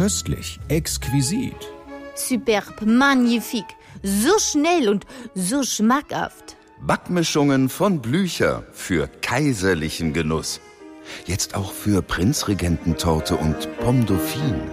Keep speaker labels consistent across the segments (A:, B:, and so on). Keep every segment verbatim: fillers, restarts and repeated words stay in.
A: köstlich, exquisit.
B: Superb, magnifique, so schnell und so schmackhaft.
C: Backmischungen von Blücher für kaiserlichen Genuss. Jetzt auch für Prinzregententorte und Pomme Dauphine.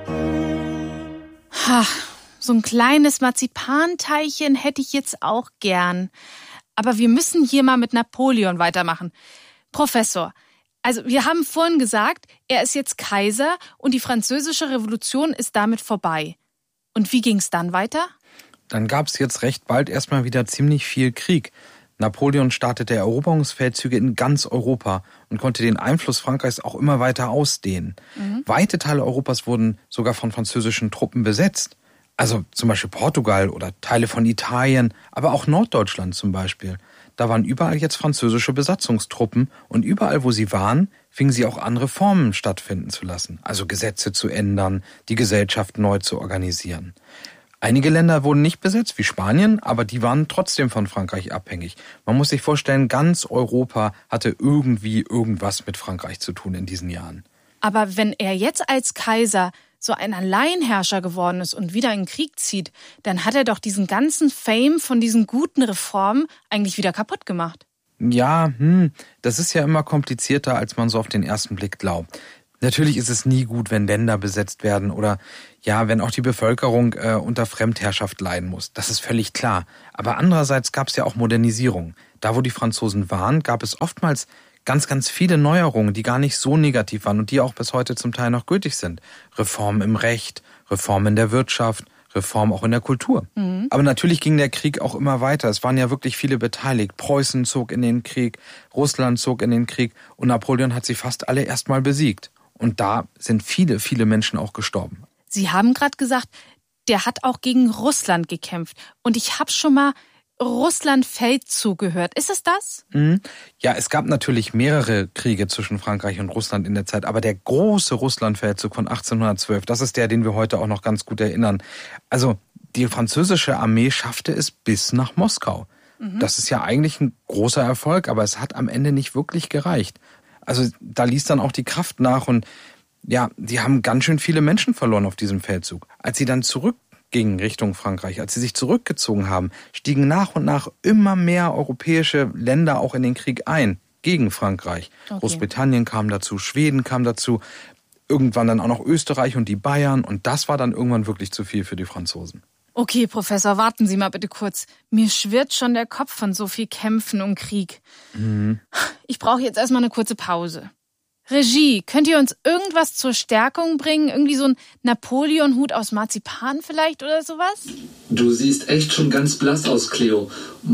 D: Ha, so ein kleines Marzipanteilchen hätte ich jetzt auch gern. Aber wir müssen hier mal mit Napoleon weitermachen. Professor, also wir haben vorhin gesagt, er ist jetzt Kaiser und die französische Revolution ist damit vorbei. Und wie ging's dann weiter?
E: Dann gab's jetzt recht bald erstmal wieder ziemlich viel Krieg. Napoleon startete Eroberungsfeldzüge in ganz Europa und konnte den Einfluss Frankreichs auch immer weiter ausdehnen. Mhm. Weite Teile Europas wurden sogar von französischen Truppen besetzt. Also zum Beispiel Portugal oder Teile von Italien, aber auch Norddeutschland zum Beispiel. Da waren überall jetzt französische Besatzungstruppen und überall, wo sie waren, fingen sie auch an, Reformen stattfinden zu lassen. Also Gesetze zu ändern, die Gesellschaft neu zu organisieren. Einige Länder wurden nicht besetzt, wie Spanien, aber die waren trotzdem von Frankreich abhängig. Man muss sich vorstellen, ganz Europa hatte irgendwie irgendwas mit Frankreich zu tun in diesen Jahren.
D: Aber wenn er jetzt als Kaiser so ein Alleinherrscher geworden ist und wieder in den Krieg zieht, dann hat er doch diesen ganzen Fame von diesen guten Reformen eigentlich wieder kaputt gemacht.
E: Ja, hm, das ist ja immer komplizierter, als man so auf den ersten Blick glaubt. Natürlich ist es nie gut, wenn Länder besetzt werden oder ja, wenn auch die Bevölkerung äh, unter Fremdherrschaft leiden muss. Das ist völlig klar. Aber andererseits gab es ja auch Modernisierung. Da, wo die Franzosen waren, gab es oftmals ganz, ganz viele Neuerungen, die gar nicht so negativ waren und die auch bis heute zum Teil noch gültig sind. Reformen im Recht, Reformen in der Wirtschaft, Reformen auch in der Kultur. Mhm. Aber natürlich ging der Krieg auch immer weiter. Es waren ja wirklich viele beteiligt. Preußen zog in den Krieg, Russland zog in den Krieg und Napoleon hat sie fast alle erstmal besiegt. Und da sind viele, viele Menschen auch gestorben.
D: Sie haben gerade gesagt, der hat auch gegen Russland gekämpft. Und ich habe schon mal Russland-Feldzug gehört. Ist es das?
E: Mhm. Ja, es gab natürlich mehrere Kriege zwischen Frankreich und Russland in der Zeit. Aber der große Russland-Feldzug von achtzehnhundertzwölf, das ist der, den wir heute auch noch ganz gut erinnern. Also die französische Armee schaffte es bis nach Moskau. Mhm. Das ist ja eigentlich ein großer Erfolg, aber es hat am Ende nicht wirklich gereicht. Also da ließ dann auch die Kraft nach und ja, die haben ganz schön viele Menschen verloren auf diesem Feldzug. Als sie dann zurückgingen Richtung Frankreich, als sie sich zurückgezogen haben, stiegen nach und nach immer mehr europäische Länder auch in den Krieg ein, gegen Frankreich. Okay. Großbritannien kam dazu, Schweden kam dazu, irgendwann dann auch noch Österreich und die Bayern und das war dann irgendwann wirklich zu viel für die Franzosen.
D: Okay, Professor, warten Sie mal bitte kurz. Mir schwirrt schon der Kopf von so viel Kämpfen und Krieg. Mhm. Ich brauche jetzt erstmal eine kurze Pause. Regie, könnt ihr uns irgendwas zur Stärkung bringen? Irgendwie so ein Napoleon-Hut aus Marzipan vielleicht oder sowas?
F: Du siehst echt schon ganz blass aus, Cleo.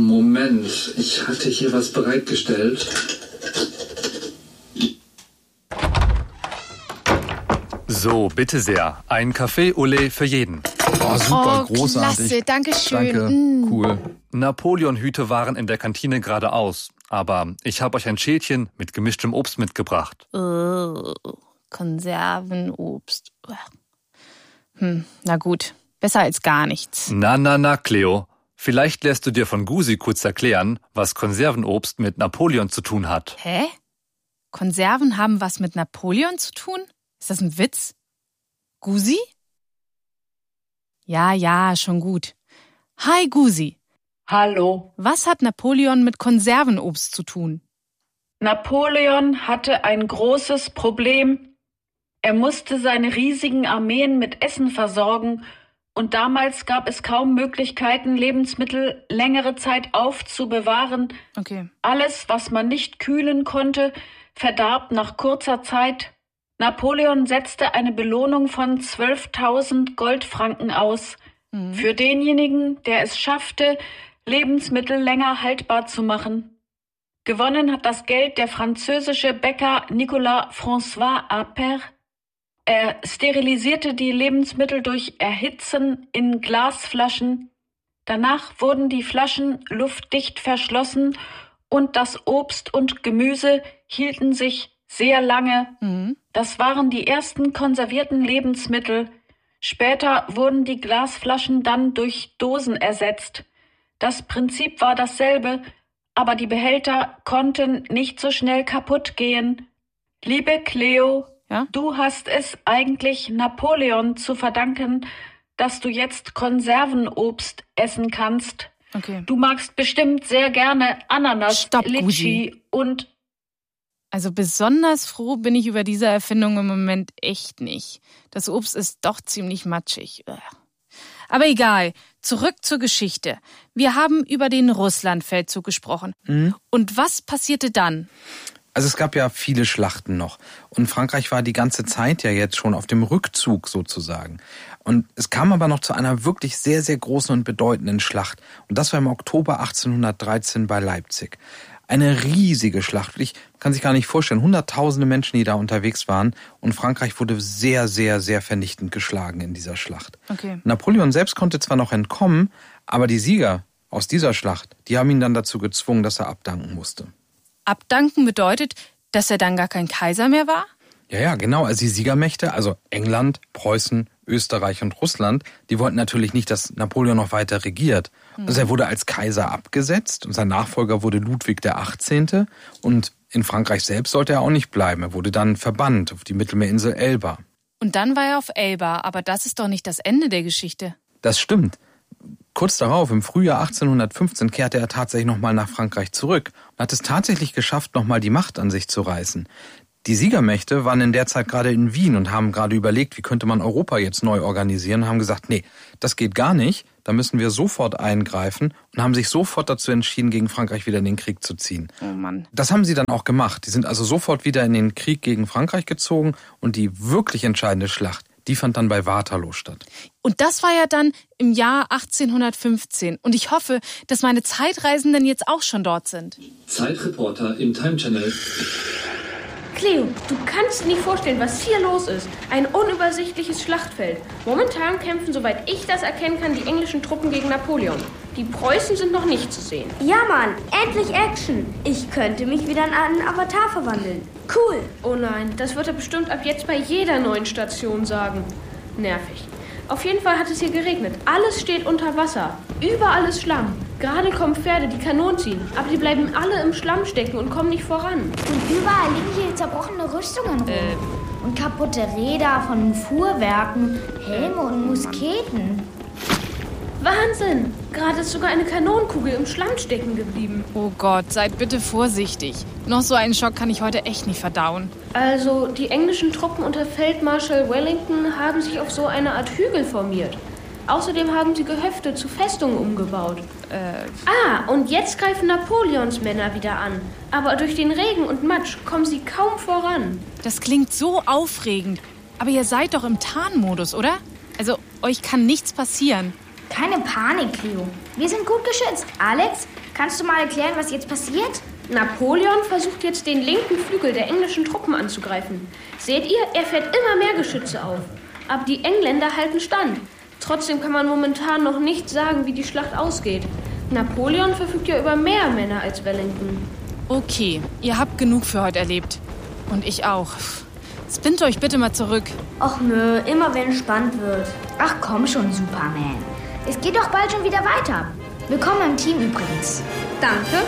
F: Moment, ich hatte hier was bereitgestellt.
G: So, bitte sehr. Ein Café au lait für jeden.
E: Oh, super,
D: oh,
E: großartig.
D: Klasse, danke schön.
E: Danke,
D: mm.
E: cool.
G: Napoleon-Hüte waren in der Kantine geradeaus. Aber ich habe euch ein Schälchen mit gemischtem Obst mitgebracht.
D: Oh, Konservenobst. Hm, na gut, besser als gar nichts.
G: Na, na, na, Cleo. Vielleicht lässt du dir von Gusi kurz erklären, was Konservenobst mit Napoleon zu tun hat.
D: Hä? Konserven haben was mit Napoleon zu tun? Ist das ein Witz? Gusi? Ja, ja, schon gut. Hi, Gusi.
H: Hallo.
D: Was hat Napoleon mit Konservenobst zu tun?
H: Napoleon hatte ein großes Problem. Er musste seine riesigen Armeen mit Essen versorgen und damals gab es kaum Möglichkeiten, Lebensmittel längere Zeit aufzubewahren.
D: Okay.
H: Alles, was man nicht kühlen konnte, verdarb nach kurzer Zeit. Napoleon setzte eine Belohnung von zwölftausend Goldfranken aus. Mhm. Für denjenigen, der es schaffte, Lebensmittel länger haltbar zu machen. Gewonnen hat das Geld der französische Bäcker Nicolas François Appert. Er sterilisierte die Lebensmittel durch Erhitzen in Glasflaschen. Danach wurden die Flaschen luftdicht verschlossen und das Obst und Gemüse hielten sich sehr lange. Mhm. Das waren die ersten konservierten Lebensmittel. Später wurden die Glasflaschen dann durch Dosen ersetzt. Das Prinzip war dasselbe, aber die Behälter konnten nicht so schnell kaputt gehen. Liebe Cleo,
D: Ja?
H: Du hast es eigentlich Napoleon zu verdanken, dass du jetzt Konservenobst essen kannst.
D: Okay.
H: Du magst bestimmt sehr gerne Ananas,
D: Stopp,
H: Litschi
D: Gusi.
H: und...
D: Also besonders froh bin ich über diese Erfindung im Moment echt nicht. Das Obst ist doch ziemlich matschig. Aber egal, zurück zur Geschichte. Wir haben über den Russlandfeldzug gesprochen.
E: Mhm.
D: Und was passierte dann?
E: Also es gab ja viele Schlachten noch. Und Frankreich war die ganze Zeit ja jetzt schon auf dem Rückzug sozusagen. Und es kam aber noch zu einer wirklich sehr, sehr großen und bedeutenden Schlacht. Und das war im Oktober achtzehnhundertdreizehn bei Leipzig. Eine riesige Schlacht. Ich kann sich gar nicht vorstellen. Hunderttausende Menschen, die da unterwegs waren. Und Frankreich wurde sehr, sehr, sehr vernichtend geschlagen in dieser Schlacht.
D: Okay.
E: Napoleon selbst konnte zwar noch entkommen, aber die Sieger aus dieser Schlacht, die haben ihn dann dazu gezwungen, dass er abdanken musste.
D: Abdanken bedeutet, dass er dann gar kein Kaiser mehr war?
E: Ja, ja, genau. Also die Siegermächte, also England, Preußen, Österreich und Russland, die wollten natürlich nicht, dass Napoleon noch weiter regiert. Also er wurde als Kaiser abgesetzt und sein Nachfolger wurde Ludwig der Achtzehnte. Und in Frankreich selbst sollte er auch nicht bleiben. Er wurde dann verbannt auf die Mittelmeerinsel Elba.
D: Und dann war er auf Elba, aber das ist doch nicht das Ende der Geschichte.
E: Das stimmt. Kurz darauf, im Frühjahr achtzehnhundertfünfzehn, kehrte er tatsächlich nochmal nach Frankreich zurück und hat es tatsächlich geschafft, nochmal die Macht an sich zu reißen. Die Siegermächte waren in der Zeit gerade in Wien und haben gerade überlegt, wie könnte man Europa jetzt neu organisieren, und haben gesagt, nee, das geht gar nicht, da müssen wir sofort eingreifen, und haben sich sofort dazu entschieden, gegen Frankreich wieder in den Krieg zu ziehen.
D: Oh Mann.
E: Das haben sie dann auch gemacht. Die sind also sofort wieder in den Krieg gegen Frankreich gezogen, und die wirklich entscheidende Schlacht, die fand dann bei Waterloo statt.
D: Und das war ja dann im Jahr achtzehnhundertfünfzehn. Und ich hoffe, dass meine Zeitreisenden jetzt auch schon dort sind.
F: Zeitreporter im Time Channel.
I: Cleo, du kannst dir nicht vorstellen, was hier los ist. Ein unübersichtliches Schlachtfeld. Momentan kämpfen, soweit ich das erkennen kann, die englischen Truppen gegen Napoleon. Die Preußen sind noch nicht zu sehen.
J: Ja, Mann, endlich Action. Ich könnte mich wieder in einen Avatar verwandeln. Cool.
I: Oh nein, das wird er bestimmt ab jetzt bei jeder neuen Station sagen. Nervig. Auf jeden Fall hat es hier geregnet. Alles steht unter Wasser. Überall ist Schlamm. Gerade kommen Pferde, die Kanonen ziehen. Aber die bleiben alle im Schlamm stecken und kommen nicht voran.
J: Und überall liegen hier zerbrochene Rüstungen rum.
D: Äh.
J: Und kaputte Räder von Fuhrwerken, Helme und Musketen.
I: Wahnsinn! Gerade ist sogar eine Kanonenkugel im Schlamm stecken geblieben.
D: Oh Gott, seid bitte vorsichtig. Noch so einen Schock kann ich heute echt nicht verdauen.
I: Also, die englischen Truppen unter Feldmarschall Wellington haben sich auf so eine Art Hügel formiert. Außerdem haben sie Gehöfte zu Festungen umgebaut.
D: Äh.
I: Ah, und jetzt greifen Napoleons Männer wieder an. Aber durch den Regen und Matsch kommen sie kaum voran.
D: Das klingt so aufregend. Aber ihr seid doch im Tarnmodus, oder? Also, euch kann nichts passieren.
J: Keine Panik, Cleo. Wir sind gut geschützt. Alex, kannst du mal erklären, was jetzt passiert?
I: Napoleon versucht jetzt, den linken Flügel der englischen Truppen anzugreifen. Seht ihr, er fährt immer mehr Geschütze auf. Aber die Engländer halten stand. Trotzdem kann man momentan noch nicht sagen, wie die Schlacht ausgeht. Napoleon verfügt ja über mehr Männer als Wellington.
D: Okay, ihr habt genug für heute erlebt. Und ich auch. Spinnt euch bitte mal zurück.
J: Och nö, immer wenn es spannend wird. Ach komm schon, Superman. Es geht doch bald schon wieder weiter. Willkommen im Team übrigens.
I: Danke.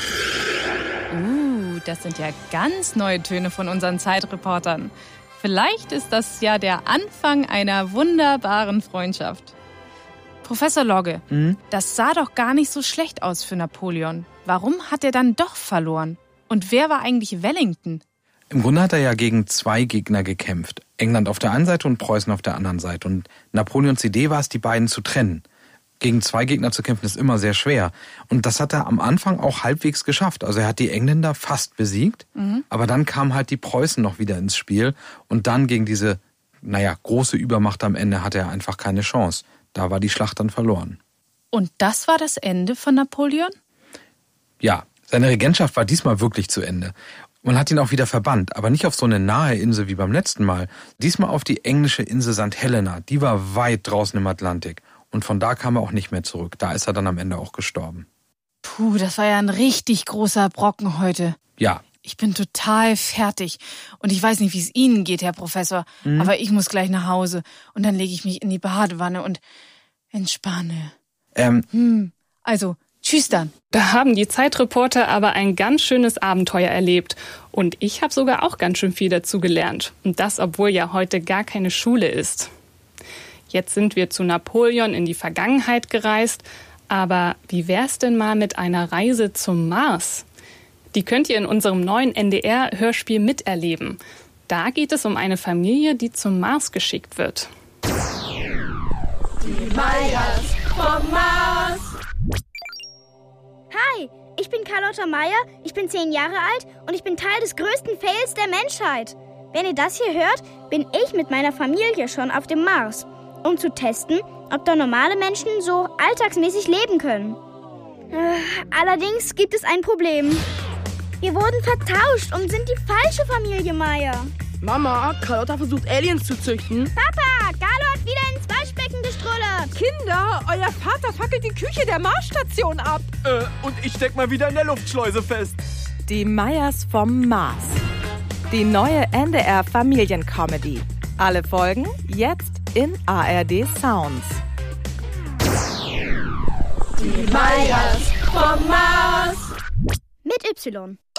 D: Uh, das sind ja ganz neue Töne von unseren Zeitreportern. Vielleicht ist das ja der Anfang einer wunderbaren Freundschaft. Professor Logge,
E: Mhm.
D: das sah doch gar nicht so schlecht aus für Napoleon. Warum hat er dann doch verloren? Und wer war eigentlich Wellington?
E: Im Grunde hat er ja gegen zwei Gegner gekämpft. England auf der einen Seite und Preußen auf der anderen Seite. Und Napoleons Idee war es, die beiden zu trennen. Gegen zwei Gegner zu kämpfen ist immer sehr schwer. Und das hat er am Anfang auch halbwegs geschafft. Also er hat die Engländer fast besiegt,
D: Mhm.
E: aber dann kamen halt die Preußen noch wieder ins Spiel. Und dann gegen diese, naja, große Übermacht am Ende hatte er einfach keine Chance. Da war die Schlacht dann verloren.
D: Und das war das Ende von Napoleon?
E: Ja, seine Regentschaft war diesmal wirklich zu Ende. Man hat ihn auch wieder verbannt, aber nicht auf so eine nahe Insel wie beim letzten Mal. Diesmal auf die englische Insel Sankt Helena. Die war weit draußen im Atlantik. Und von da kam er auch nicht mehr zurück. Da ist er dann am Ende auch gestorben.
D: Puh, das war ja ein richtig großer Brocken heute.
E: Ja.
D: Ich bin total fertig. Und ich weiß nicht, wie es Ihnen geht, Herr Professor.
E: Mhm.
D: Aber ich muss gleich nach Hause. Und dann lege ich mich in die Badewanne und entspanne.
E: Ähm,
D: Hm. Also, tschüss. Tschüss dann.
K: Da haben die Zeitreporter aber ein ganz schönes Abenteuer erlebt. Und ich habe sogar auch ganz schön viel dazu gelernt. Und das, obwohl ja heute gar keine Schule ist. Jetzt sind wir zu Napoleon in die Vergangenheit gereist. Aber wie wär's denn mal mit einer Reise zum Mars? Die könnt ihr in unserem neuen N D R-Hörspiel miterleben. Da geht es um eine Familie, die zum Mars geschickt wird.
L: Die Meyers vom Mars.
M: Hi, ich bin Carlotta Meyer, ich bin zehn Jahre alt und ich bin Teil des größten Fails der Menschheit. Wenn ihr das hier hört, bin ich mit meiner Familie schon auf dem Mars, um zu testen, ob da normale Menschen so alltagsmäßig leben können. Äh, allerdings gibt es ein Problem. Wir wurden vertauscht und sind die falsche Familie Meyer.
L: Mama, Carlotta versucht Aliens zu züchten.
M: Papa, Carlo hat wieder ins Waschbecken gestrullert.
N: Kinder, euer Vater fackelt die Küche der Marsstation ab.
O: Äh, und ich steck mal wieder in der Luftschleuse fest.
P: Die Meyers vom Mars. Die neue N D R-Familiencomedy. Alle Folgen jetzt in A R D Sounds.
L: Die Meyers vom Mars.
M: Mit Y.